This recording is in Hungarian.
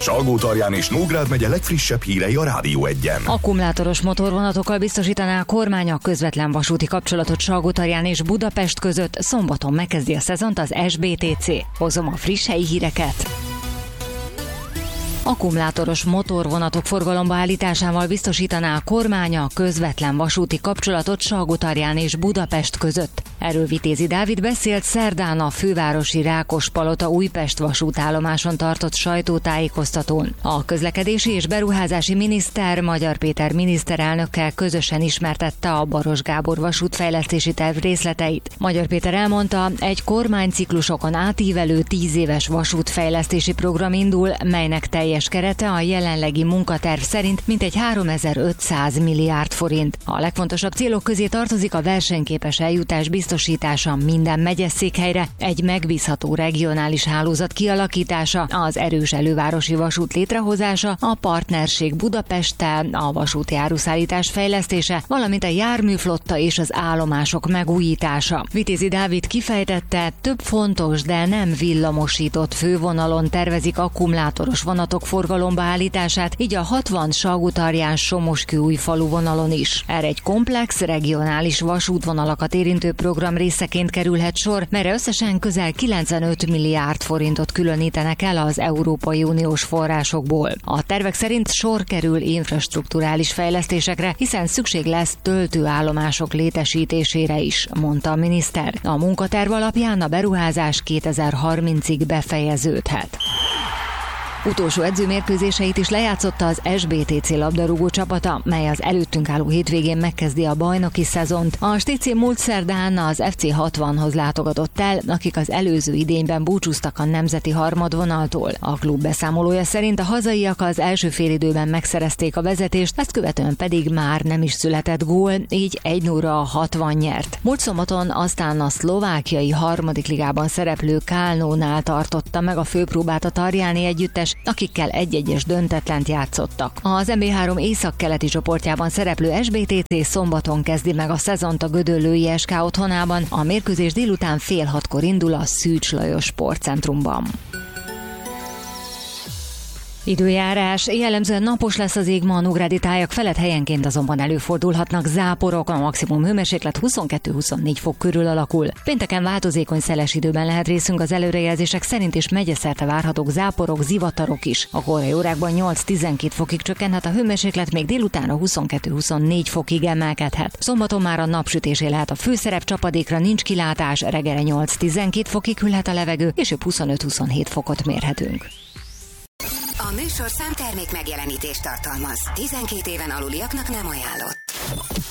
Salgótarján és Nógrád megye legfrissebb hírei a Rádió 1-en. Akkumulátoros motorvonatokkal biztosítaná a kormány a közvetlen vasúti kapcsolatot Salgótarján és Budapest között. Szombaton megkezdi a szezont az SBTC. Hozom a friss helyi híreket. Akkumulátoros motorvonatok forgalomba állításával biztosítaná a kormány a közvetlen vasúti kapcsolatot Salgótarján és Budapest között. Erről Vitézi Dávid beszélt szerdán a fővárosi Rákospalota Újpest vasútállomáson tartott sajtótájékoztatón. A közlekedési és beruházási miniszter Magyar Péter miniszterelnökkel közösen ismertette a Baros Gábor vasútfejlesztési terv részleteit. Magyar Péter elmondta, egy kormányciklusokon átívelő 10 éves vasútfejlesztési program indul, melynek teljes kerete a jelenlegi munkaterv szerint mintegy 3500 milliárd forint. A legfontosabb célok közé tartozik a versenyképes eljutás biztosítása minden megyeszékhelyre, egy megbízható regionális hálózat kialakítása, az erős elővárosi vasút létrehozása, a partnerség Budapesttel, a vasúti áruszállítás fejlesztése, valamint a járműflotta és az állomások megújítása. Vitézi Dávid kifejtette, több fontos, de nem villamosított fővonalon tervezik akkumulátoros vonatok forgalomba állítását, így a 60 Salgótarján-Somoskőújfalu vonalon is. Erre egy komplex regionális vasútvonalakat érintő program részeként kerülhet sor, melyre összesen közel 95 milliárd forintot különítenek el az Európai Uniós forrásokból. A tervek szerint sor kerül infrastrukturális fejlesztésekre, hiszen szükség lesz töltőállomások létesítésére is, mondta a miniszter. A munkaterv alapján a beruházás 2030-ig befejeződhet. Utolsó edzőmérkőzéseit is lejátszotta az SBTC labdarúgó csapata, mely az előttünk álló hétvégén megkezdi a bajnoki szezont. A STC múlt szerdán az FC 60-hoz látogatott el, akik az előző idényben búcsúztak a nemzeti harmadvonaltól. A klub beszámolója szerint a hazaiak az első félidőben megszerezték a vezetést, ezt követően pedig már nem is született gól, így 1-0-ra a 60 nyert. Múlt szombaton aztán a szlovákiai harmadik ligában szereplő Kálnónál tartotta meg a főpróbát a Tarjáni együttes, akikkel 1-1-es döntetlent játszottak. Az MB3 északkeleti csoportjában szereplő SBTC szombaton kezdi meg a szezont a gödöllői SK otthonában. A mérkőzés délután 5:30 indul a Szűcs Lajos Sportcentrumban. Időjárás. Jellemzően napos lesz az ég ma a nógrádi tájak felett, helyenként azonban előfordulhatnak záporok, a maximum hőmérséklet 22-24 fok körül alakul. Pénteken változékony szeles időben lehet részünk az előrejelzések szerint, és megyeszerte várhatók záporok, zivatarok is. A korai órákban 8-12 fokig csökkenhet a hőmérséklet, még délután a 22-24 fokig emelkedhet. Szombaton már a napsütésé lehet a főszerep, csapadékra nincs kilátás, reggelre 8-12 fokig hűlhet a levegő, később 25-27 fokot mérhetünk. A műsorszám termék megjelenítést tartalmaz. 12 éven aluliaknak nem ajánlott.